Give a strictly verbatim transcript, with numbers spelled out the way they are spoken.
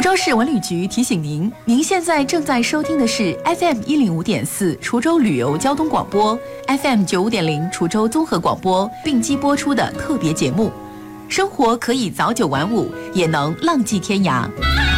州市文旅局提醒您，您现在正在收听的是 F M 一零五点四滁州旅游交通广播 ，F M 九五点零滁州综合广播并机播出的特别节目。生活可以早九晚五，也能浪迹天涯。